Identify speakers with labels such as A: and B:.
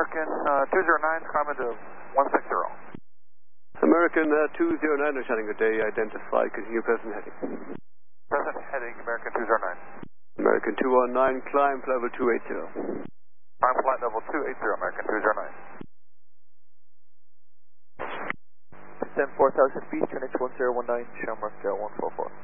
A: American 209, climb into 160.
B: American 209, shining good day, identified, continue present heading.
A: Present heading, American 209.
B: American 219, climb level 280.
A: Climb flight level 280, American 209.
C: Descend 4,000 feet, Trinix 1019, Shamrock 144.